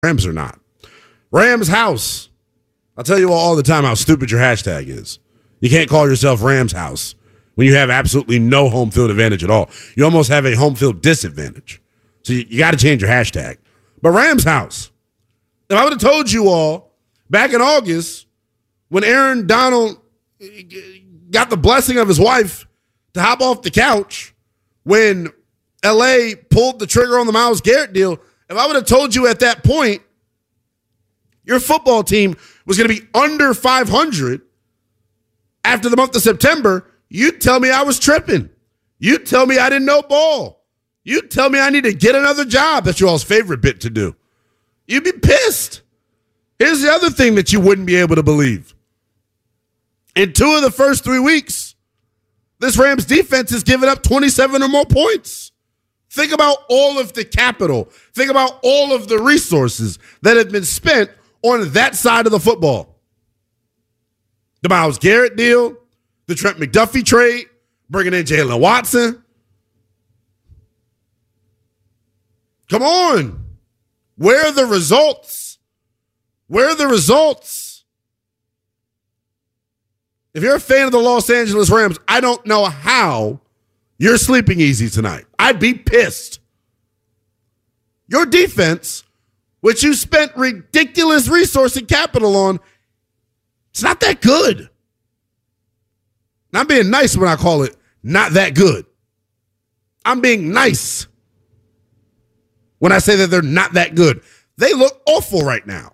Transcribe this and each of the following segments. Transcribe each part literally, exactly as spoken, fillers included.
Rams are not. Rams house. I'll tell you all, all the time how stupid your hashtag is. You can't call yourself Rams house when you have absolutely no home field advantage at all. You almost have a home field disadvantage. So you, you got to change your hashtag. But Rams house. If I would have told you all back in August when Aaron Donald got the blessing of his wife to hop off the couch when L A pulled the trigger on the Myles Garrett deal, if I would have told you at that point your football team was going to be under five hundred after the month of September, you'd tell me I was tripping. You'd tell me I didn't know ball. You'd tell me I need to get another job. That's your all's favorite bit to do. You'd be pissed. Here's the other thing that you wouldn't be able to believe. In two of the first three weeks, this Rams defense has given up twenty-seven or more points. Think about all of the capital. Think about all of the resources that have been spent on that side of the football. The Myles Garrett deal, the Trent McDuffie trade, bringing in Jalen Watson. Come on. Where are the results? Where are the results? If you're a fan of the Los Angeles Rams, I don't know how you're sleeping easy tonight. I'd be pissed. Your defense, which you spent ridiculous resource and capital on, it's not that good. And I'm being nice when I call it not that good. I'm being nice when I say that they're not that good. They look awful right now.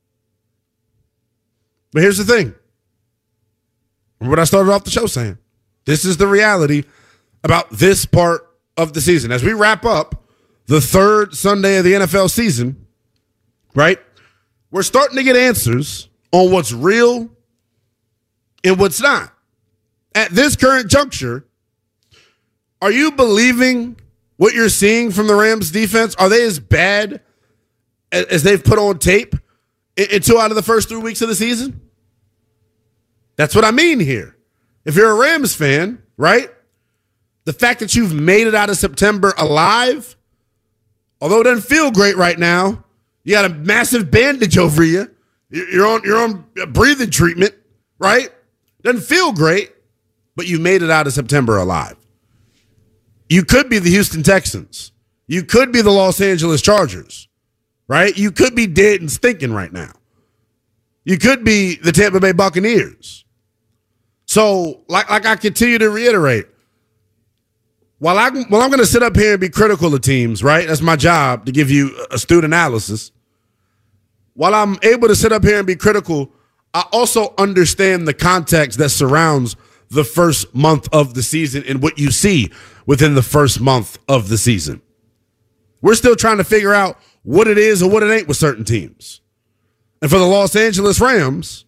But here's the thing. What I started off the show saying. This is the reality about this part of the season. As we wrap up the third Sunday of the N F L season, right? We're starting to get answers on what's real and what's not. At this current juncture, are you believing what you're seeing from the Rams defense? Are they as bad as they've put on tape in two out of the first three weeks of the season? That's what I mean here. If you're a Rams fan, right? The fact that you've made it out of September alive, although it doesn't feel great right now, you got a massive bandage over you. You're on, you're on breathing treatment, right? Doesn't feel great, but you made it out of September alive. You could be the Houston Texans. You could be the Los Angeles Chargers, right? You could be dead and stinking right now. You could be the Tampa Bay Buccaneers. So, like, like I continue to reiterate, while, I, while I'm going to sit up here and be critical of teams, right? That's my job, to give you astute analysis. While I'm able to sit up here and be critical, I also understand the context that surrounds the first month of the season and what you see within the first month of the season. We're still trying to figure out what it is or what it ain't with certain teams. And for the Los Angeles Rams,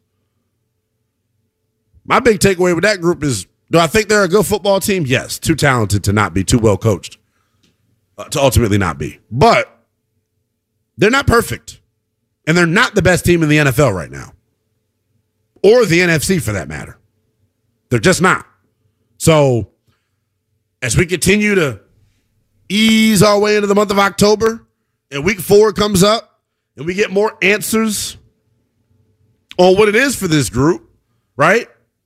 my big takeaway with that group is, do I think they're a good football team? Yes. Too talented to not be, too well coached uh, to ultimately not be. But they're not perfect. And they're not the best team in the N F L right now. Or the N F C for that matter. They're just not. So as we continue to ease our way into the month of October and week four comes up and we get more answers on what it is for this group, right?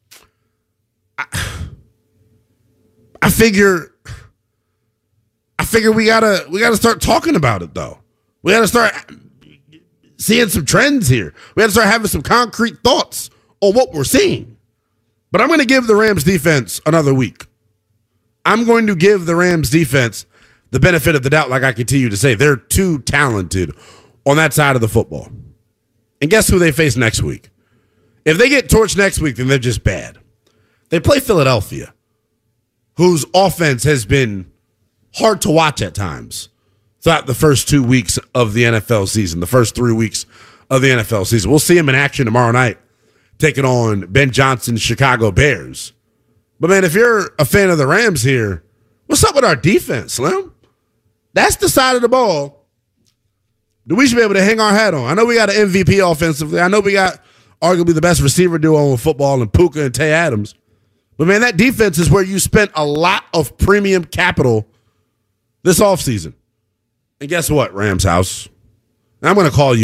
I, I figure I figure we gotta we gotta start talking about it though. We gotta start seeing some trends here. We gotta start having some concrete thoughts on what we're seeing. But I'm gonna give the Rams defense another week. I'm going to give the Rams defense the benefit of the doubt, like I continue to say. They're too talented on that side of the football. And guess who they face next week? If they get torched next week, then they're just bad. They play Philadelphia, whose offense has been hard to watch at times throughout the first two weeks of the N F L season, the first three weeks of the N F L season. We'll see him in action tomorrow night, taking on Ben Johnson's Chicago Bears. But, man, if you're a fan of the Rams here, what's up with our defense, Slim? That's the side of the ball that we should be able to hang our hat on. I know we got an M V P offensively. I know we got arguably the best receiver duo in football in Puka and Tay Adams. But, man, that defense is where you spent a lot of premium capital this offseason. And guess what, Rams house? I'm going to call you